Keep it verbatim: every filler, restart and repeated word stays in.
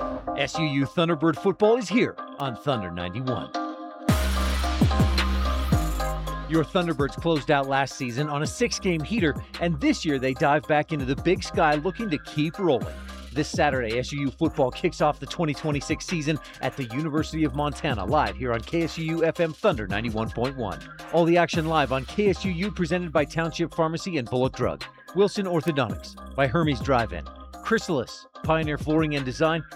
S U U Thunderbird football is here on Thunder ninety-one. Your Thunderbirds closed out last season on a six-game heater, and this year they dive back into the Big Sky looking to keep rolling. This Saturday, S U U football kicks off the twenty twenty-six season at the University of Montana, live here on K S U U F M Thunder ninety-one point one. All the action live on K S U U, presented by Township Pharmacy and Bullock Drug. Wilson Orthodontics by Hermes Drive-In. Chrysalis, Pioneer Flooring and Design,